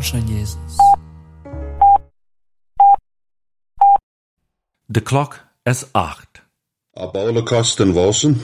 Dankeschön, Jesus. De klok is 8. Op alle kosten wassen.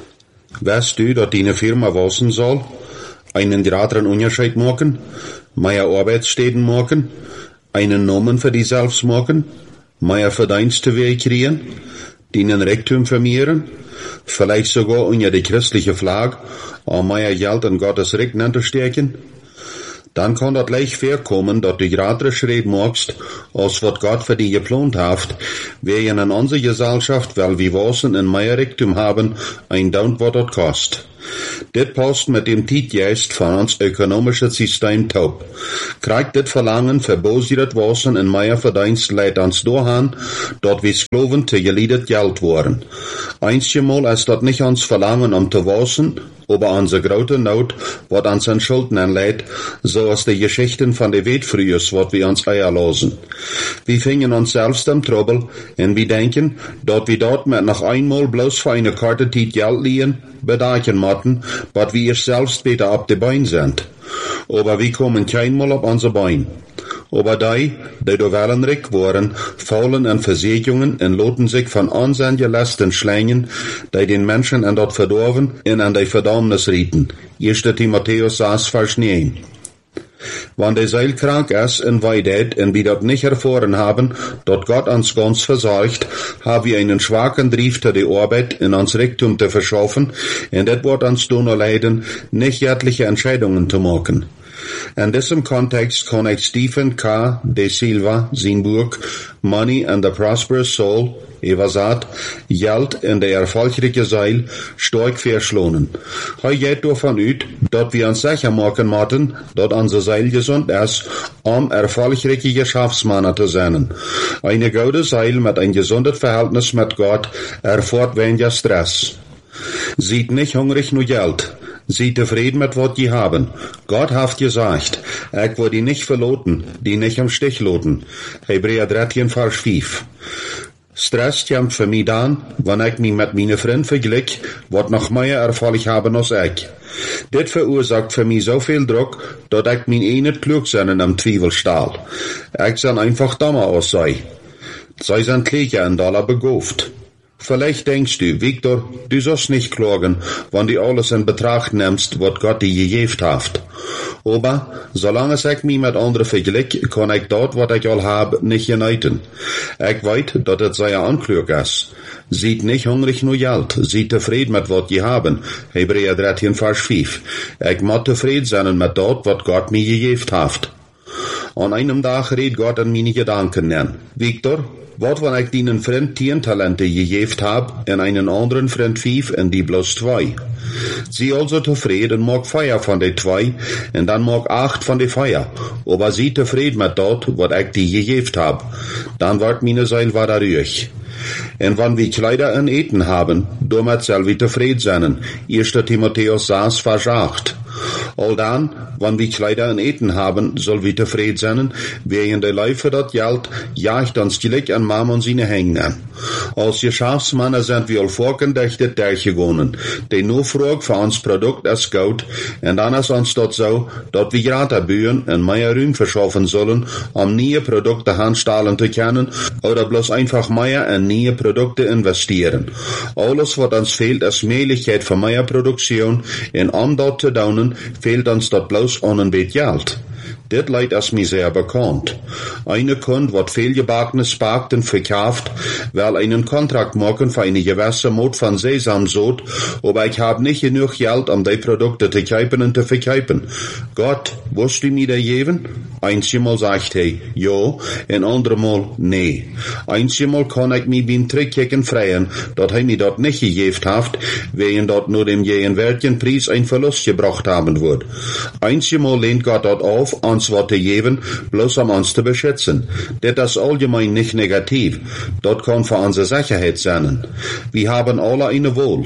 Weißt du, dat die Firma wassen soll? Einen größeren Unterschied machen? Mehr Arbeitsstätten machen? Einen Namen für die selbst machen? Mehr Verdienste kriegen? Dienen Reichtum vermehren? Vielleicht sogar unter die christliche Flagge, um mehr Geld in Gottes Recht hinterstecken? Dann kann das leicht vorkommen, dass du größere Schritt machst, als was Gott für dich geplant hat, während in unserer Gesellschaft, weil wir Wassen in mehr Reichtum haben, ein Daunt, was das kostet. Dit passt mit dem Zeitgeist von uns ökonomischen System taub. Kriegt dit Verlangen für bosiert Wassen in mehr Verdienst leidt uns dahin, dort wir Sklaven zu geliedet Geld waren. Einmal ist das nicht uns Verlangen zu wassen, aber unsere große Not, was uns an Schulden anleiht, so als die Geschichten von der Welt früher, was wir uns eierlosen. Wir fingen uns selbst im Trouble, und wir denken, dass wir dort mit noch einmal bloß für eine Karte Zeit Geld liehen, bedenken müssen, was wir selbst später auf die Beine sind. Aber wir kommen keinmal auf unser Bein. Aber die da wellenreich waren, fallen in Versicherungen und loten sich von unseinen Lasten schlängen, die den Menschen an dort verdorben und an die Verdammnis rieten. 1. Timotheus 6, Vers 9. Wenn der Seil krank ist und weidet und wir dort nicht erfahren haben, dass Gott uns ganz versorgt, haben wir einen schwachen Drief zu der Arbeit in uns Reichtum zu verschaffen, und das wird uns nur leiden, nicht jährliche Entscheidungen zu machen. In diesem Kontext kann ich Stephen K. de Silva sein Buch Money and the Prosperous Soul, sagt, Geld in der erfolgreiche Seil, stark verschlonen. Er geht davon aus, dass wir uns sicher machen müssen, dass unser Seil gesund ist, um erfolgreiche Geschäftsmänner zu sein. Eine gute Seil mit einem gesunden Verhältnis mit Gott erfordert weniger Stress. Seid nicht hungrig nur Geld. Seid zufrieden mit was die haben. Gott hat gesagt, ich will die nicht verloten, die nicht im Stich loten. Hebräer 13, Vers 5. Stress kommt für mich dann, wenn ich mich mit meinen Freunden vergleiche, was noch mehr Erfolg haben als ich. Dit verursacht für mich so viel Druck, dass ich mein nicht klug sein im Zweifel stahl. Ich soll einfach dummer als sei. Sie sind Kläger und alle begauft. Vielleicht denkst du, Victor, du sollst nicht klagen, wenn du alles in Betracht nimmst, was Gott dir gegeben hat. Aber, solange ich mich mit anderen vergleiche, kann ich dort, was ich all habe, nicht uniten. Ich weiß, dass es sehr anklug ist. Seid nicht hungrig nur Geld, seid zufrieden mit was ihr haben. Hebräer 13, Vers 5. Ich muss zufrieden sein mit dort, was Gott mir gegeben hat. An einem Tag redet Gott an meine Gedanken nennen. Victor, was, wenn ich deinen Freund 10 Talente gegeben habe, und einen anderen Freund 5 und die bloß 2? Sie also zufrieden mag Feier von den 2, und dann mag 8 von den Feier. Aber sie zufrieden mit dort, was ich die gegeben habe. Dann wird meine Seil wieder ruhig. Und wenn wir Kleider und Eten haben, damit soll wir zufrieden sein. 1. Timotheus 6, Vers 8. All dann, wenn wir Kleider und Eten haben, soll wir zufrieden sein, während der Läufe das Geld jagt uns gleich an Mammon seine hängen. Als Geschäftsmänner sind wir all vorgedächtet durchgegangen. Die Nachfrage für uns Produkt ist gut, und dann ist uns dort so, dass wir gerade bühen und mehr Raum verschaffen sollen, um neue Produkte handstellen zu können, oder bloß einfach mehr in neue Produkte investieren. Alles, was uns fehlt, ist Möglichkeit für mehr Produktion, und um dort zu tun, fehlt uns dort bloß an ein bisschen Geld. Dit Leid ist mir sehr bekannt. Eine Kunde, wat fehlgebackene Sparkten verkauft, will einen Kontrakt machen für eine gewisse Mode von Sesamsod, aber ich habe nicht genug Geld, um die Produkte zu kaufen und zu verkaufen. Gott, wirst du mir da geben? Einmal sagt er, ja, ein andermal, nee. Einmal kann ich mich beim Trickchecken freien, dass er mir dort nicht gegeben hat, während dort nur dem gegenwärtigen Preis ein Verlust gebracht haben wird. Einmal lehnt Gott dort auf, uns was zu geben, bloß um uns zu beschützen. Das ist allgemein nicht negativ. Dort kann für unsere Sicherheit sein. Wir haben alle eine Wohl.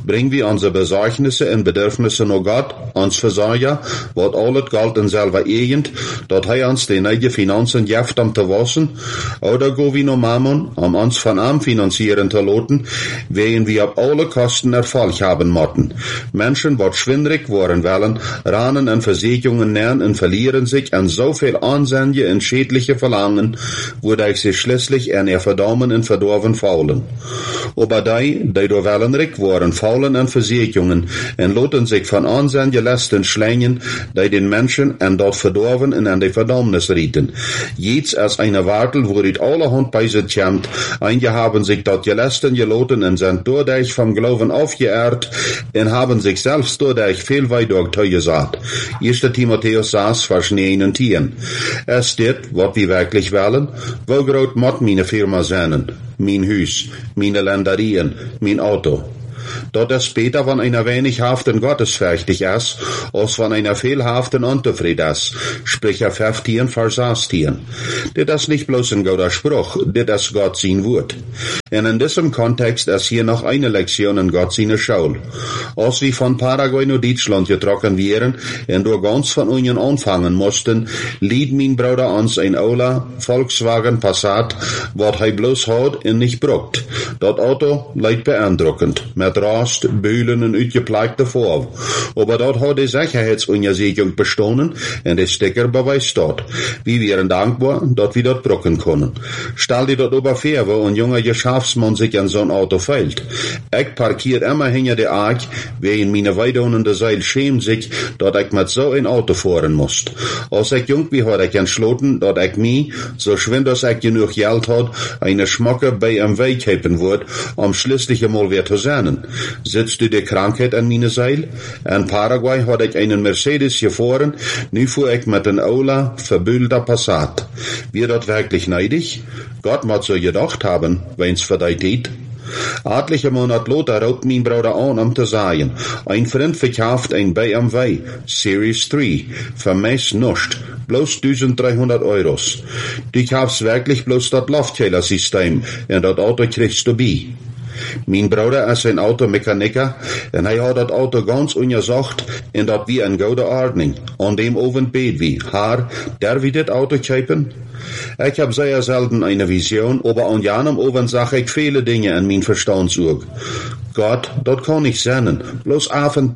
bringen wir unsere Besorgnisse und Bedürfnisse noch Gott, uns Versorger, wat alles Geld in selber Egend, dort hei uns die neue Finanzen jeft am zu waschen, oder go wie no Mammon, uns von am finanzieren zu loten, wehen wir ab alle Kosten Erfolg haben motten. Menschen, wat schwindrig worden wollen, ranen an Versicherungen nähern und verlieren sich an so viel Ansenje und schädliche Verlangen, wodurch sie schließlich an ihr verdammen und verdorven faulen. Aber die do wollen rik worden, faulen an Versicherungen, und loten sich von Ansenje Lasten schlängen, die den Menschen an dort verdorven und an die Verdammnis rieten. Jetzt als eine Wartel, wo dit alle Hund bei sich kämmt, einige haben sich dort Lasten geloten und sind dadurch vom Glauben aufgeehrt und haben sich selbst dadurch viel weit durch gesagt. 1. Timotheus 6, Vers 9 und 10. Es steht, wat wir wirklich wollen, wo groot mot meine Firma sein, mein Hus, meine Länderien, mein Auto. Dort es später von einer wenig haften gottesfürchtig ist, als von einer fehlhaften unzufried ist, sprich 15, Vers 18. Das ist nicht bloß ein guter Spruch, das ist Gott sein Wort. Und in diesem Kontext ist hier noch eine Lektion in Gott seine Schule. Als wir von Paraguay nach Deutschland getroffen wären und durch ganz von Union anfangen mussten, liet mein Bruder uns ein Ola Volkswagen Passat, wat hij bloß hat und nicht bruckt. Das Auto leicht beeindruckend, mit Rast, Bühlen und uitgeplagte Farbe. Aber dort hat die Sicherheitsuntersuchung bestanden und der Sticker beweist dort. Wir wären dankbar, dass wir dort brucken können. Stell dir dort überfair, wo ein junger Geschäftsmann sich an so ein Auto fällt. Ich parkiert immer hinter der Arg, wegen meine weidonende Seil schämt sich, dass ich mit so ein Auto fahren muss. Als ich jung wie hatte ich entschlossen, dass ich mich, so schwind als ich genug Geld hat, eine Schmucke BMW kaufen wird, schließlich einmal wieder zu sein. Sitzt du die Krankheit an meine Seil? In Paraguay hatte ich einen Mercedes gefahren, nu fuhr ich mit einem Ola verbühlter Passat. Wir dort wirklich neidig? Gott muss so gedacht haben, wenn's für dich geht. Etliche Monate Lothar raubt mein Bruder an, zu sagen, ein Freund verkauft ein BMW Series 3 für meist nicht, bloß 1300 €. Du kaufst wirklich bloß das Luftkehlersystem und das Auto kriegst du bei. Mein Bruder ist ein Automechaniker und er hat das Auto ganz untersucht und das wie eine gute Ordnung. An dem Abend bet wie, Herr, darf ich das Auto kaufen? Ich hab sehr selten eine Vision, aber an jenem Abend sag ich viele Dinge an mein Verstandsuhr. Gott, das kann ich sehen, bloß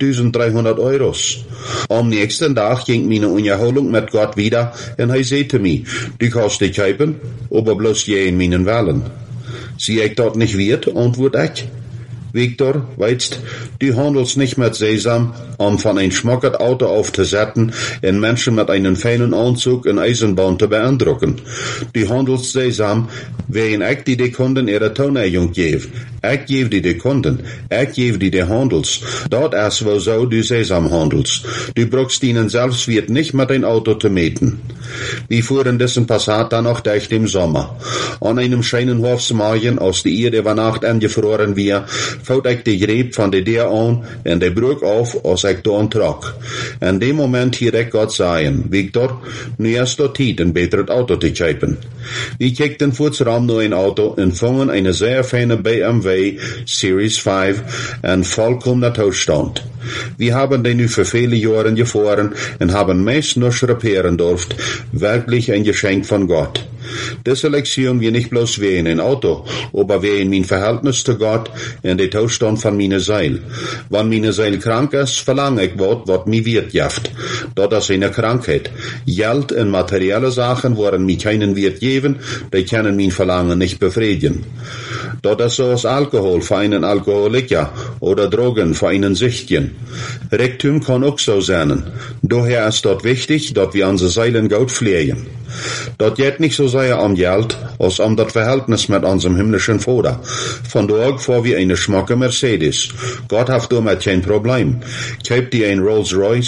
1300 €. Am nächsten Tag ging meine Unterholung mit Gott wieder und er sagte mir, du kannst dich kaufen, aber bloß je in meinen Wellen. Sie ich dort nicht wird, antwort ich. Victor, weißt, du handelst nicht mit Sesam, von ein schmackert Auto aufzusetzen und Menschen mit einem feinen Anzug in Eisenbahn zu beeindrucken. Du handelst Sesam, wen ich die Kunden ihre Tourneiung gebe. Ich gebe die Kunden, ich gebe die Handels. Dort ist wo so du Sesam handelst. Du brauchst ihnen selbst wird nicht mit ein Auto zu mieten. Wir fuhren diesen Passat dann auch durch den Sommer. An einem schönen Hofsmorgen, aus der Erde über Nacht angefroren wir, faut ich die Greb von der Deur an und der Brück auf, als ich da trug. In dem Moment hier ich Gott sagen, Victor, nu erst dort Zeit, ein besseres Auto zu kaufen. Wir kickten furzram nur ein Auto und fangen eine sehr feine BMW Series 5 in vollkommener Zustand. Wir haben den nu für viele Jahre gefahren und haben meist nur reparieren durft, wirklich ein Geschenk von Gott. Diese Lektion wir nicht bloß wie in ein Auto, aber wie in mein Verhältnis zu Gott und der Zustand von meiner Seele. Wenn meine Seele krank ist, verlange ich was mir wird jaft. Das ist eine Krankheit. Geld und materielle Sachen wollen mir keinen Wert geben, die können mein Verlangen nicht befriedigen. Das ist so als Alkohol für einen Alkoholiker oder Drogen für einen Süchtigen. Rektum kann auch so sein. Daher ist dort wichtig, dass wir unsere Seelen gut pflegen. Das geht nicht so sehr um Geld, als um das Verhältnis mit unserem himmlischen Vater. Von dort vor wir eine schmacke Mercedes. Gott hat damit kein Problem. Kauft ihr ein Rolls Royce,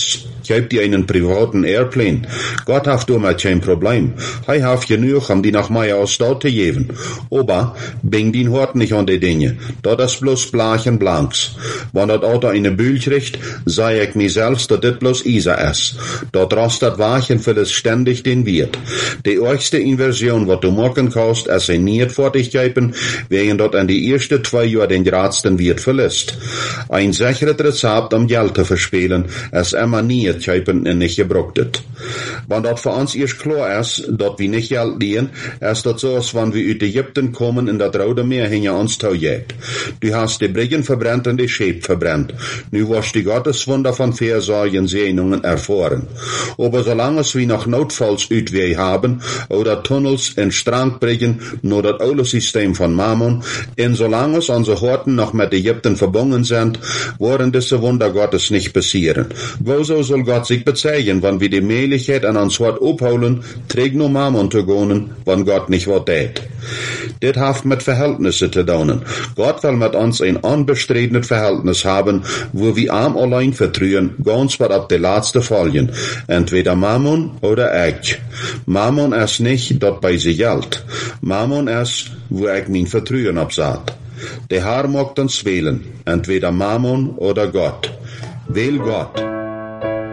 gebt die einen privaten Airplane. Gott hat damit kein Problem. Hij hat genug, die nach mir aus dort zu geben. Aber, bring den Hort nicht an die Dinge. Dort ist bloß Blachen blanks. Wenn dort Auto eine Bühl kriegt, sei ich mir selbst, dass dit bloß Isa ist. Dort rostet Wachen für das ständig den Wirt. Die erste Inversion, wat du machen kannst, ist ein nicht Fertigkeiten, während dort an die ersten 2 Jahre den gradsten Wirt verlässt. Ein sicheres Rezept, um Geld zu verspielen, ist immer nicht Keiten und nicht gebraucht. Wenn dort für uns erst klar ist, dass wir nicht Geld liehen, ist das so, als wenn wir aus Ägypten kommen in das Rote Meer hinter uns taujägt. Du hast die Briggen verbrennt und die Schäb verbrennt. Nu wirst die Gotteswunder von Versagen Sehnungen erfahren. Aber solange wir noch Notfallsütweg haben, oder Tunnels in Strandbriggen, nur das alte System von Mammon, und solange unsere Horten noch mit Ägypten verbunden sind, werden diese Wunder Gottes nicht passieren. Woso soll Gott sich bezeigen, wenn wir die Möglichkeit an uns Hort abholen, trägt nur Mammon zu gehen, wenn Gott nicht was tät. Dit hat mit Verhältnissen zu tun. Gott will mit uns ein unbestrittenes Verhältnis haben, wo wir arm allein vertrauen, ganz was ab der letzte Folgen. Entweder Mammon oder ich. Mammon ist nicht dort bei sich Geld. Mammon ist, wo ich mein Vertrauen absat. Der Herr mag uns wählen, entweder Mammon oder Gott. Wähl Gott.